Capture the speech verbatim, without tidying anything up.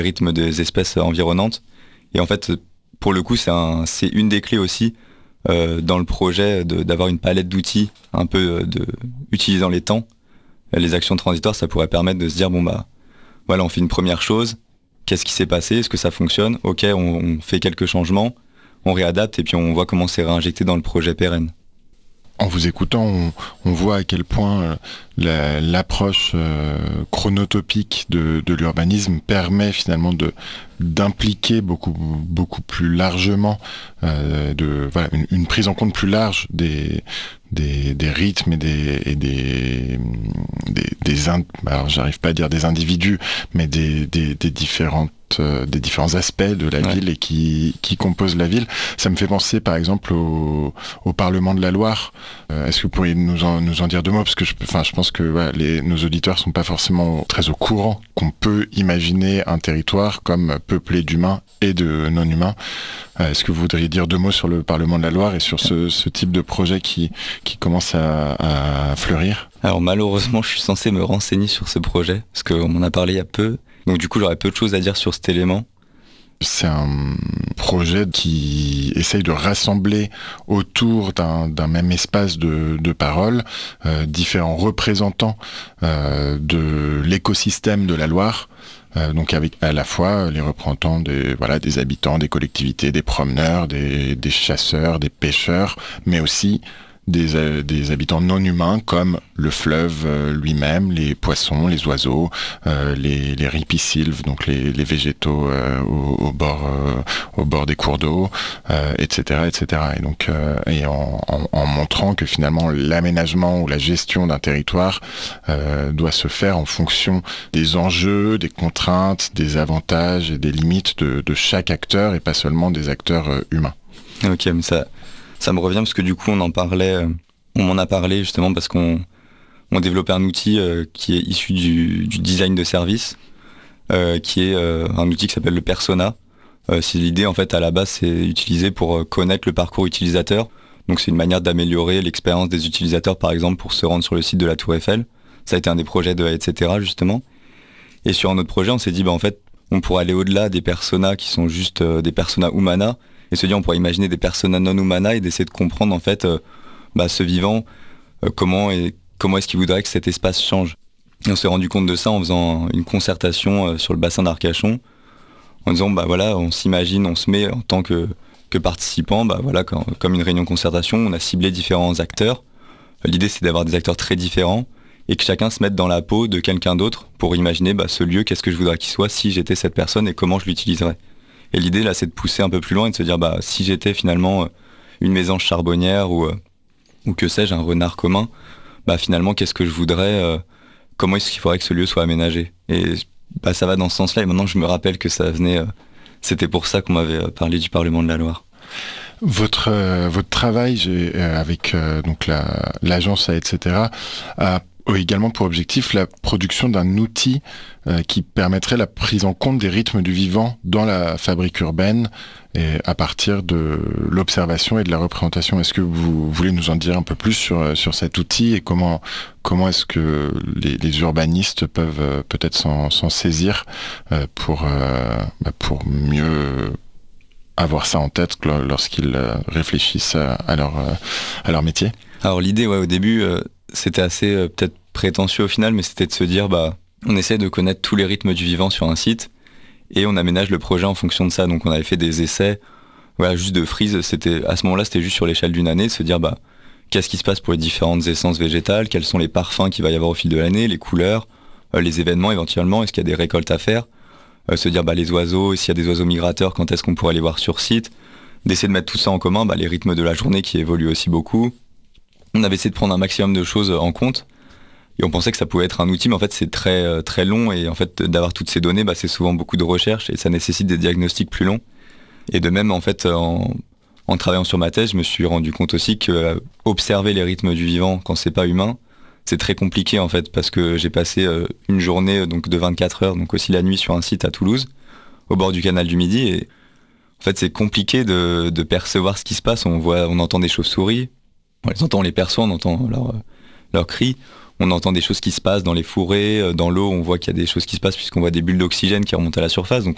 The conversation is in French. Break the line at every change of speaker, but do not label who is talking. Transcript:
rythme des espèces environnantes. Et en fait, pour le coup, c'est, un, c'est une des clés aussi euh, dans le projet de, d'avoir une palette d'outils un peu de, utilisant les temps. Les actions transitoires, ça pourrait permettre de se dire, bon bah, voilà, on fait une première chose, qu'est-ce qui s'est passé, est-ce que ça fonctionne, ok, on, on fait quelques changements, on réadapte et puis on voit comment c'est réinjecté dans le projet pérenne.
En vous écoutant, on, on voit à quel point la, l'approche euh, chronotopique de, de l'urbanisme permet finalement de, d'impliquer beaucoup, beaucoup plus largement, euh, de, voilà, une, une prise en compte plus large des, des, des rythmes et des, et des, des, des ind... alors j'arrive pas à dire des individus, mais des, des, des différentes euh, des différents aspects de la ouais. ville et qui, qui composent la ville. Ça me fait penser par exemple au, au Parlement de la Loire. Euh, est-ce que vous pourriez nous en, nous en dire deux mots? Parce que je, enfin, je pense que voilà, les, nos auditeurs sont pas forcément très au courant qu'on peut imaginer un territoire comme peuplé d'humains et de non-humains. Euh, est-ce que vous voudriez dire deux mots sur le Parlement de la Loire et sur ce, ce type de projet qui, qui commence à, à fleurir?
Alors malheureusement, je suis censé me renseigner sur ce projet, parce qu'on m'en a parlé il y a peu. Donc du coup, j'aurais peu de choses à dire sur cet élément.
C'est un projet qui essaye de rassembler autour d'un, d'un même espace de, de parole euh, différents représentants euh, de l'écosystème de la Loire. Euh, donc avec à la fois les représentants des voilà des habitants, des collectivités, des promeneurs, des, des chasseurs, des pêcheurs, mais aussi Des, euh, des habitants non humains comme le fleuve euh, lui-même, les poissons, les oiseaux, euh, les, les ripisylves, donc les, les végétaux euh, au, au bord euh, au bord des cours d'eau, euh, et cetera, et cetera. Et donc euh, et en, en, en montrant que finalement l'aménagement ou la gestion d'un territoire euh, doit se faire en fonction des enjeux, des contraintes, des avantages et des limites de, de chaque acteur et pas seulement des acteurs euh, humains.
Ok, mais ça. Ça me revient parce que du coup on en parlait, euh, on m'en a parlé justement parce qu'on on développait un outil euh, qui est issu du, du design de service, euh, qui est euh, un outil qui s'appelle le Persona. Euh, c'est l'idée en fait à la base, c'est utilisé pour euh, connaître le parcours utilisateur. Donc c'est une manière d'améliorer l'expérience des utilisateurs, par exemple pour se rendre sur le site de la Tour Eiffel. Ça a été un des projets de et cetera justement. Et sur un autre projet, on s'est dit bah en fait on pourrait aller au-delà des personas qui sont juste euh, des personas humana. Et se dire, on pourrait imaginer des personas non humana et d'essayer de comprendre en fait euh, bah, ce vivant, euh, comment, et, comment est-ce qu'il voudrait que cet espace change. Et on s'est rendu compte de ça en faisant une concertation euh, sur le bassin d'Arcachon, en disant, bah voilà, on s'imagine, on se met en tant que, que participant, bah voilà, quand, comme une réunion concertation, on a ciblé différents acteurs. L'idée c'est d'avoir des acteurs très différents et que chacun se mette dans la peau de quelqu'un d'autre pour imaginer bah, ce lieu, qu'est-ce que je voudrais qu'il soit si j'étais cette personne et comment je l'utiliserais. Et l'idée là, c'est de pousser un peu plus loin et de se dire, bah si j'étais finalement une mésange charbonnière ou euh, ou que sais-je, un renard commun, bah finalement qu'est-ce que je voudrais, euh, comment est-ce qu'il faudrait que ce lieu soit aménagé. Et bah ça va dans ce sens-là. Et maintenant, je me rappelle que ça venait, euh, c'était pour ça qu'on m'avait parlé du Parlement de la Loire.
Votre euh, votre travail j'ai, euh, avec euh, donc la l'agence et cetera a également pour objectif la production d'un outil euh, qui permettrait la prise en compte des rythmes du vivant dans la fabrique urbaine et à partir de l'observation et de la représentation. Est-ce que vous voulez nous en dire un peu plus sur sur cet outil et comment comment est-ce que les, les urbanistes peuvent euh, peut-être s'en, s'en saisir euh, pour euh, bah, pour mieux avoir ça en tête lorsqu'ils réfléchissent à leur à leur métier?
Alors l'idée, ouais, au début, euh, c'était assez euh, peut-être prétentieux au final, mais c'était de se dire, bah, on essaie de connaître tous les rythmes du vivant sur un site et on aménage le projet en fonction de ça. Donc on avait fait des essais, voilà, juste de frise. C'était à ce moment-là, c'était juste sur l'échelle d'une année, de se dire, bah, qu'est-ce qui se passe pour les différentes essences végétales, quels sont les parfums qu'il va y avoir au fil de l'année, les couleurs, euh, les événements éventuellement, est-ce qu'il y a des récoltes à faire, euh, se dire, bah, les oiseaux, s'il y a des oiseaux migrateurs, quand est-ce qu'on pourrait les voir sur site, d'essayer de mettre tout ça en commun, bah, les rythmes de la journée qui évoluent aussi beaucoup. On avait essayé de prendre un maximum de choses en compte et on pensait que ça pouvait être un outil, mais en fait c'est très très long et en fait d'avoir toutes ces données, bah, c'est souvent beaucoup de recherche et ça nécessite des diagnostics plus longs. Et de même en fait en, en travaillant sur ma thèse, je me suis rendu compte aussi que euh, observer les rythmes du vivant quand c'est pas humain, c'est très compliqué en fait parce que j'ai passé euh, une journée donc de vingt-quatre heures, donc aussi la nuit sur un site à Toulouse, au bord du canal du Midi et en fait c'est compliqué de, de percevoir ce qui se passe. On voit, on entend des chauves-souris. On les entend, on les perçoit, on entend leurs leur cris, on entend des choses qui se passent dans les fourrés, dans l'eau, on voit qu'il y a des choses qui se passent puisqu'on voit des bulles d'oxygène qui remontent à la surface, donc